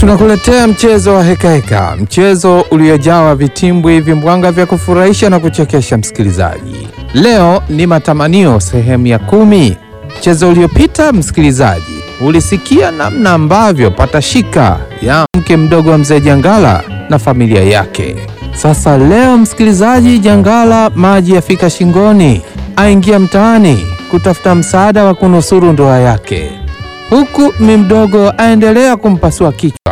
Tunakuletea mchezo wa heka heka, mchezo uliojawa vitimbwi vimbwanga vya kufurahisha na kuchekesha msikilizaji. Leo ni matamanio sehemu ya 10. Mchezo uliopita msikilizaji, ulisikia namna ambavyo patashika ya mke mdogo wa mzee Jangala na familia yake. Sasa leo msikilizaji, Jangala maji yafika shingoni, aingia mtaani kutafuta msaada wa kunusuru ndoa yake, huku mdogo aendelea kumpasua kichwa